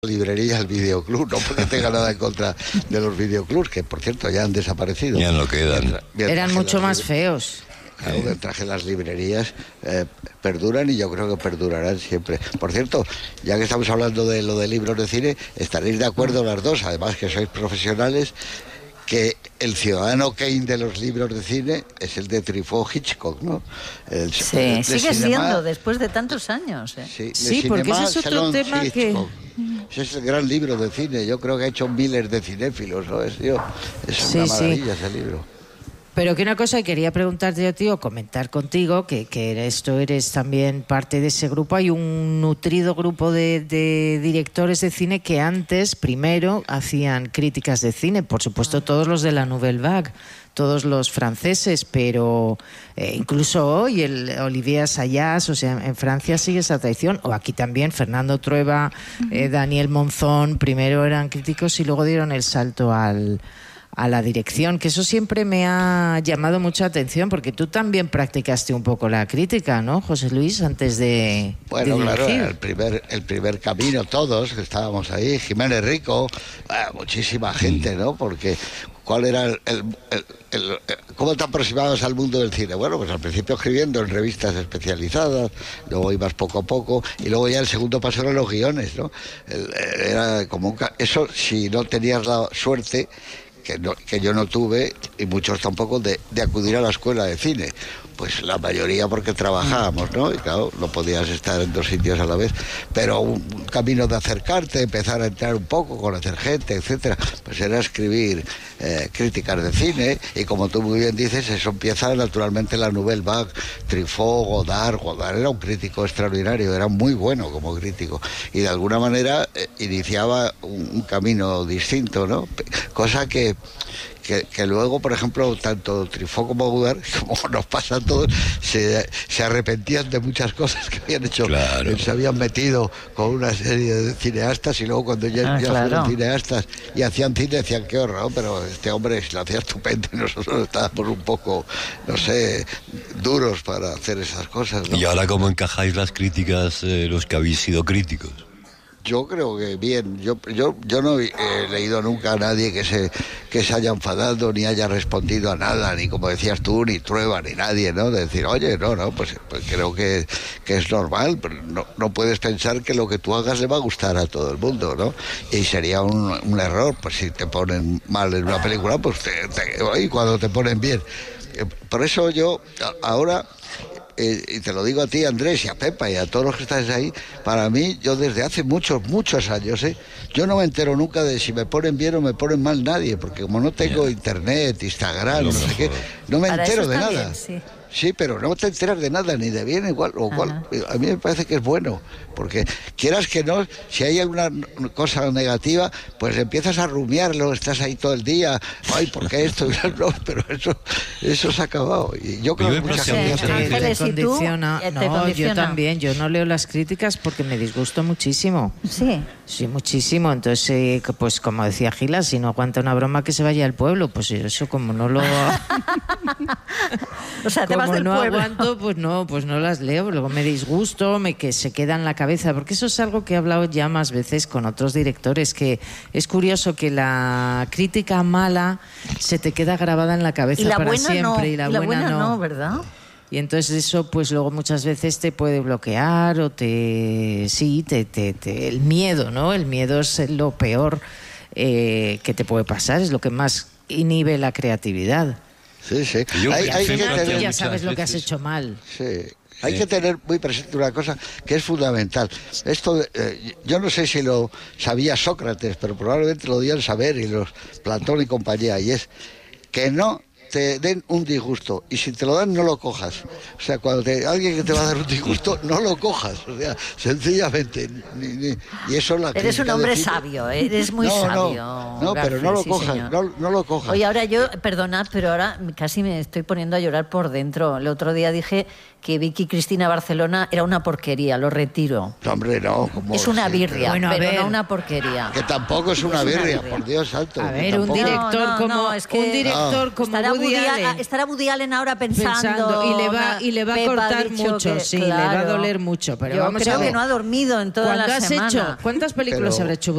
librería el videoclub, no porque tenga nada en contra de los videoclubs, que por cierto ya han desaparecido. Ya no quedan. Eran mucho más feos. Claro, mientras que las librerías perduran y yo creo que perdurarán siempre. Por cierto, ya que estamos hablando de lo de libros de cine, estaréis de acuerdo las dos, además que sois profesionales, que el ciudadano Kane de los libros de cine es el de Truffaut Hitchcock, ¿no? Sí, sigue siendo, después de tantos años. Sí, porque ese es otro tema que... Ese es el gran libro de cine, yo creo que ha hecho miles de cinéfilos, ¿no? Es una maravilla ese libro. Pero que una cosa quería preguntarte yo, tío, comentar contigo, que eres también parte de ese grupo. Hay un nutrido grupo de directores de cine que antes, primero, hacían críticas de cine. Por supuesto, todos los de la Nouvelle Vague, todos los franceses, pero incluso hoy el Olivier Assayas, o sea, en Francia sigue esa tradición. O aquí también, Fernando Trueba, Daniel Monzón, primero eran críticos y luego dieron el salto a la dirección, que eso siempre me ha llamado mucha atención, porque tú también practicaste un poco la crítica, ¿no, José Luis, antes de claro, dirigir? el primer camino, todos que estábamos ahí, Jiménez Rico, muchísima gente, ¿no? Porque ¿cuál era cómo te aproximabas al mundo del cine? Bueno, pues al principio escribiendo en revistas especializadas, luego ibas poco a poco, y luego ya el segundo paso eran los guiones, ¿no? Era como eso, si no tenías la suerte, que yo no tuve, y muchos tampoco, de acudir a la escuela de cine. Pues la mayoría porque trabajábamos, ¿no? Y claro, no podías estar en dos sitios a la vez, pero un camino de acercarte, empezar a entrar un poco, conocer gente, etcétera, pues era escribir críticas de cine, y como tú muy bien dices, eso empieza naturalmente en la Nouvelle Vague, Truffaut, Godard era un crítico extraordinario, era muy bueno como crítico, y de alguna manera iniciaba un camino distinto, ¿no? Cosa que luego, por ejemplo, tanto Truffaut como Godard, como nos pasa a todos, se arrepentían de muchas cosas que habían hecho. Claro. Se habían metido con una serie de cineastas, y luego cuando ya fueron cineastas y hacían cine, decían qué horror, ¿no? Pero este hombre lo hacía estupendo y nosotros estábamos un poco, no sé, duros para hacer esas cosas, ¿no? ¿Y ahora cómo encajáis las críticas, los que habéis sido críticos? Yo creo que bien. Yo no he leído nunca a nadie que se haya enfadado, ni haya respondido a nada, ni como decías tú, ni Trueba, ni nadie, ¿no? De decir, oye, pues creo que es normal, pero no puedes pensar que lo que tú hagas le va a gustar a todo el mundo, ¿no? Y sería un error, pues si te ponen mal en una película, pues y cuando te ponen bien. Por eso yo ahora... y te lo digo a ti, Andrés, y a Pepa y a todos los que estáis ahí, para mí, yo desde hace muchos años, yo no me entero nunca de si me ponen bien o me ponen mal nadie, porque como no tengo internet, Instagram, no sé qué, no me entero de nada. Bien, sí. Sí, pero no te enteras de nada, ni de bien igual, o cual. A mí me parece que es bueno, porque quieras que no, si hay alguna cosa negativa, pues empiezas a rumiarlo, estás ahí todo el día, ay, ¿por qué esto? No, pero eso se ha acabado. Y yo creo que mucha gente Ángeles, ¿y tú? No, yo también, yo no leo las críticas porque me disgusto muchísimo. Sí, muchísimo. Entonces, pues como decía Gila, si no aguanta una broma, que se vaya al pueblo. Pues eso, como no lo... O sea, te vas del no pueblo. Aguanto, pues no las leo. Luego me disgusto, que se queda en la cabeza, porque eso es algo que he hablado ya más veces con otros directores, que es curioso que la crítica mala se te queda grabada en la cabeza para siempre, no. y la buena no, ¿verdad? Y entonces eso, pues luego muchas veces te puede bloquear o el miedo, ¿no? El miedo es lo peor que te puede pasar, es lo que más inhibe la creatividad. Sí. Ya sabes lo que has hecho mal. Sí. Hay que tener muy presente una cosa que es fundamental. Esto, yo no sé si lo sabía Sócrates, pero probablemente lo debían saber, y los Platón y compañía, y es que no te den un disgusto, y si te lo dan, no lo cojas. O sea, cuando alguien que te va a dar un disgusto, no lo cojas. O sea, sencillamente. Y eso es la Eres un hombre sabio, eres muy sabio. No, pero no lo cojas, no lo cojas. Oye, ahora perdonad, pero ahora casi me estoy poniendo a llorar por dentro. El otro día dije que Vicky Cristina Barcelona era una porquería, lo retiro. No, hombre, no. ¿Cómo? Es una birria, bueno, pero no una porquería. Que tampoco es una birria, por Dios santo. A ver, un director como Woody Allen. Estará Woody Allen ahora pensando y le va a cortar mucho, sí, claro, le va a doler mucho. Pero yo vamos creo a ver. Que no ha dormido en toda la semana. ¿Cuántas películas habrá hecho